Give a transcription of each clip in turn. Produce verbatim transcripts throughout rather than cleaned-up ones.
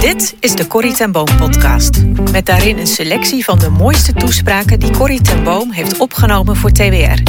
Dit is de Corrie ten Boom podcast. Met daarin een selectie van de mooiste toespraken die Corrie ten Boom heeft opgenomen voor T W R.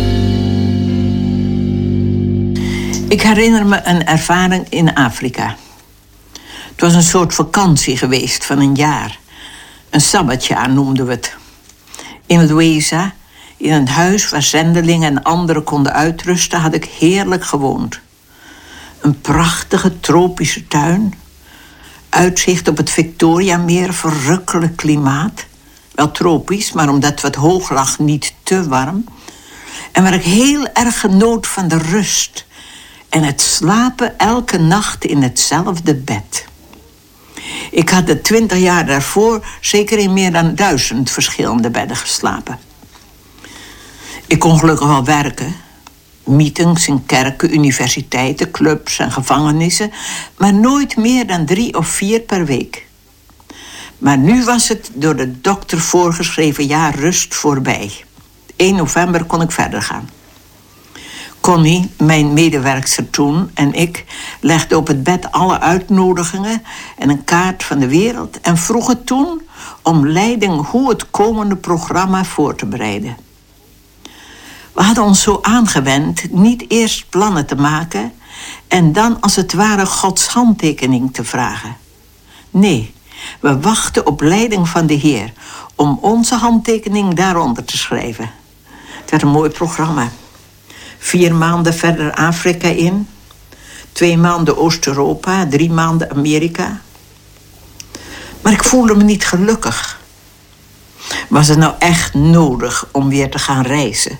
Ik herinner me een ervaring in Afrika. Het was een soort vakantie geweest van een jaar. Een sabbatjaar noemden we het. In Lueza, in een huis waar zendelingen en anderen konden uitrusten, had ik heerlijk gewoond. Een prachtige tropische tuin. Uitzicht op het Victoriameer, verrukkelijk klimaat. Wel tropisch, maar omdat het wat hoog lag, niet te warm. En waar ik heel erg genoot van de rust. En het slapen elke nacht in hetzelfde bed. Ik had de twintig jaar daarvoor zeker in meer dan duizend verschillende bedden geslapen. Ik kon gelukkig wel werken. Meetings in kerken, universiteiten, clubs en gevangenissen. Maar nooit meer dan drie of vier per week. Maar nu was het door de dokter voorgeschreven jaar rust voorbij. één november kon ik verder gaan. Connie, mijn medewerkster toen, en ik legden op het bed alle uitnodigingen en een kaart van de wereld en vroegen toen om leiding hoe het komende programma voor te bereiden. We hadden ons zo aangewend niet eerst plannen te maken en dan als het ware Gods handtekening te vragen. Nee, we wachten op leiding van de Heer om onze handtekening daaronder te schrijven. Het werd een mooi programma. Vier maanden verder Afrika in. Twee maanden Oost-Europa, drie maanden Amerika. Maar ik voelde me niet gelukkig. Was het nou echt nodig om weer te gaan reizen?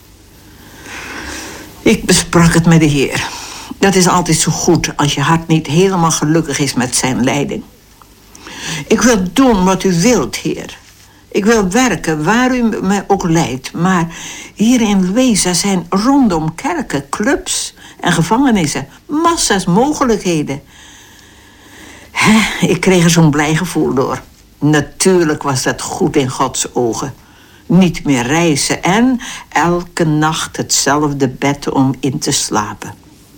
Ik besprak het met de Heer. Dat is altijd zo goed als je hart niet helemaal gelukkig is met zijn leiding. Ik wil doen wat u wilt, Heer. Ik wil werken waar u me ook leidt. Maar hier in Lueza zijn rondom kerken, clubs en gevangenissen massa's mogelijkheden. He, ik kreeg er zo'n blij gevoel door. Natuurlijk was dat goed in Gods ogen. Niet meer reizen en elke nacht hetzelfde bed om in te slapen.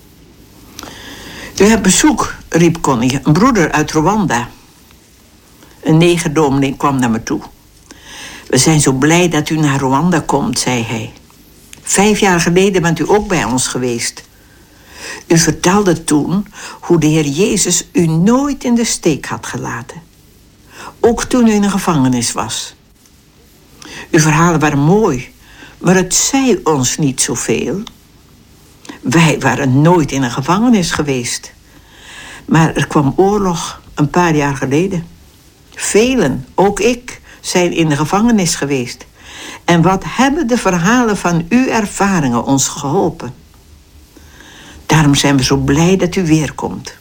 U hebt bezoek, riep Connie, een broeder uit Rwanda. Een negerdominee kwam naar me toe. We zijn zo blij dat u naar Rwanda komt, zei hij. Vijf jaar geleden bent u ook bij ons geweest. U vertelde toen hoe de Heer Jezus u nooit in de steek had gelaten. Ook toen u in een gevangenis was. Uw verhalen waren mooi, maar het zei ons niet zoveel. Wij waren nooit in een gevangenis geweest. Maar er kwam oorlog een paar jaar geleden. Velen, ook ik, zijn in de gevangenis geweest. En wat hebben de verhalen van uw ervaringen ons geholpen? Daarom zijn we zo blij dat u weer komt.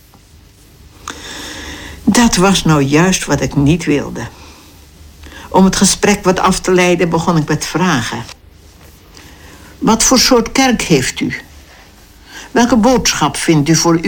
Dat was nou juist wat ik niet wilde. Om het gesprek wat af te leiden begon ik met vragen. Wat voor soort kerk heeft u? Welke boodschap vindt u voor u?